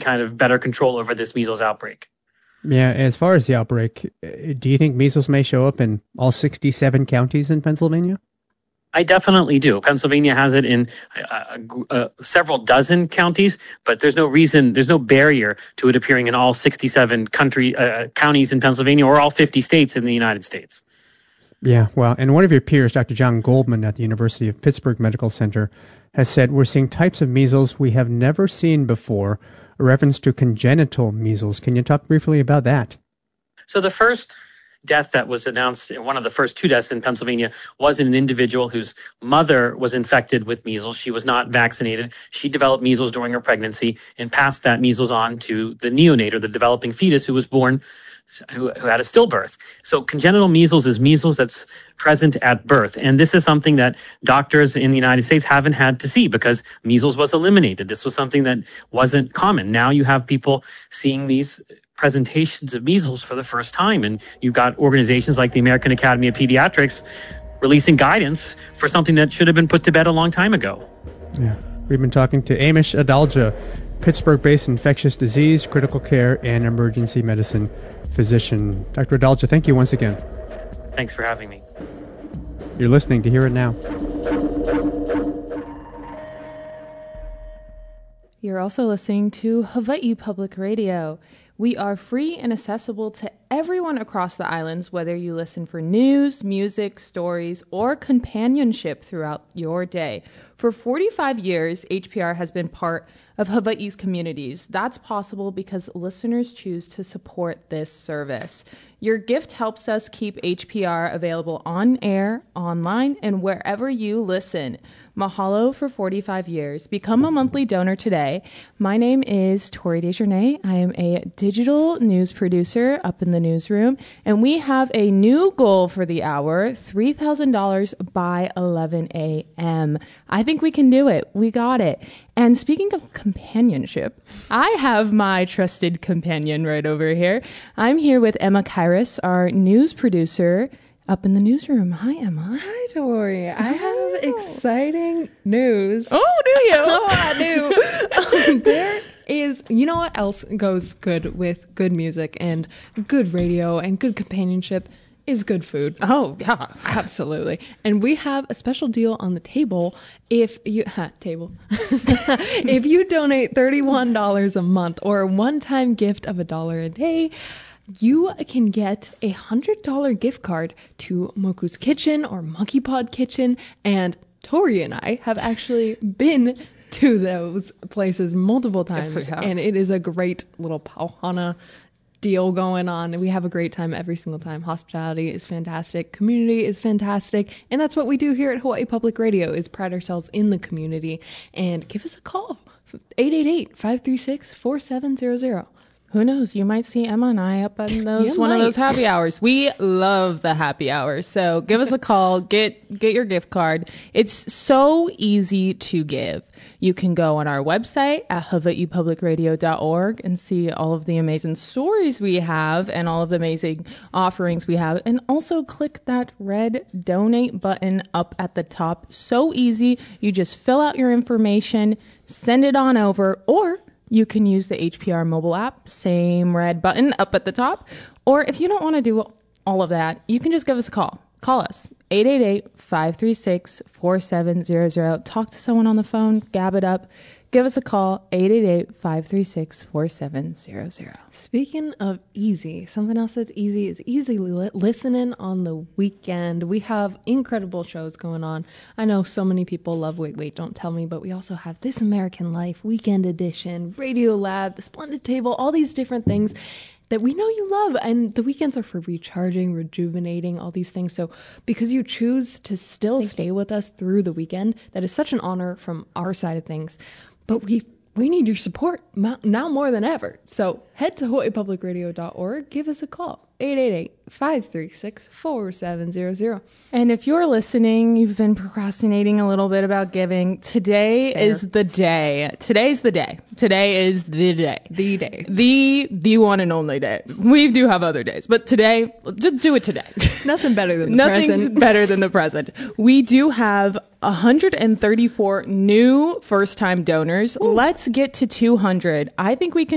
kind of better control over this measles outbreak. Yeah, as far as the outbreak, do you think measles may show up in all 67 counties in Pennsylvania? I definitely do. Pennsylvania has it in several dozen counties, but there's no barrier to it appearing in all 67 counties in Pennsylvania or all 50 states in the United States. Yeah, well, and one of your peers, Dr. John Goldman at the University of Pittsburgh Medical Center, has said we're seeing types of measles we have never seen before, a reference to congenital measles. Can you talk briefly about that? So the first death that was announced, one of the first 2 deaths in Pennsylvania, was in an individual whose mother was infected with measles. She was not vaccinated. She developed measles during her pregnancy and passed that measles on to the neonate, or the developing fetus, who was born, who had a stillbirth. So congenital measles is measles that's present at birth. And this is something that doctors in the United States haven't had to see because measles was eliminated. This was something that wasn't common. Now you have people seeing these presentations of measles for the first time. And you've got organizations like the American Academy of Pediatrics releasing guidance for something that should have been put to bed a long time ago. Yeah. We've been talking to Amish Adalja, Pittsburgh-based infectious disease, critical care, and emergency medicine physician. Dr. Adalja, thank you once again. Thanks for having me. You're listening to Hear It Now. You're also listening to Hawaii Public Radio. We are free and accessible to everyone across the islands, whether you listen for news, music, stories, or companionship throughout your day. For 45 years, HPR has been part of Hawaii's communities. That's possible because listeners choose to support this service. Your gift helps us keep HPR available on air, online, and wherever you listen. Mahalo for 45 years. Become a monthly donor today. My name is Tori Desjardins. I am a digital news producer up in the newsroom, and we have a new goal for the hour, $3,000 by 11 a.m. I think we can do it. We got it. And speaking of companionship, I have my trusted companion right over here. I'm here with Emma Kairos, our news producer up in the newsroom. Hi, Emma. Hi, Tori. I have exciting news. Oh, do you? Oh, I do. There is, you know what else goes good with good music and good radio and good companionship is good food. Oh, yeah. Absolutely. And we have a special deal on the table if you if you donate $31 a month or a one-time gift of $1 a day, you can get a $100 gift card to Moku's Kitchen or Monkey Pod Kitchen. And Tori and I have actually been to those places multiple times. Yes, we have. And it is a great little pauhana deal going on. We have a great time every single time. Hospitality is fantastic. Community is fantastic. And that's what we do here at Hawaii Public Radio, is pride ourselves in the community. And give us a call, 888-536-4700. Who knows? You might see Emma and I up on one of those happy hours. We love the happy hours. So give us a call. Get your gift card. It's so easy to give. You can go on our website at hawaiipublicradio.org and see all of the amazing stories we have and all of the amazing offerings we have. And also click that red donate button up at the top. So easy. You just fill out your information, send it on over, or you can use the HPR mobile app, same red button up at the top. Or if you don't want to do all of that, you can just give us a call. Call us, 888-536-4700. Talk to someone on the phone, gab it up. Give us a call, 888-536-4700. Speaking of easy, something else that's easy is easy listening on the weekend. We have incredible shows going on. I know so many people love Wait, Don't Tell Me, but we also have This American Life, Weekend Edition, Radio Lab, The Splendid Table, all these different things that we know you love. And the weekends are for recharging, rejuvenating, all these things. So because you choose to still stay with us through the weekend, that is such an honor from our side of things. But we need your support now more than ever. So head to hawaiipublicradio.org. Give us a call, 888-536-4700. And if you're listening, you've been procrastinating a little bit about giving. Today is the day. Today's the day. Today is the day. The day. The one and only day. We do have other days, but today, just do it today. Nothing better than the present. Nothing better than the present. We do have 134 new first-time donors. Ooh. Let's get to 200. I think we can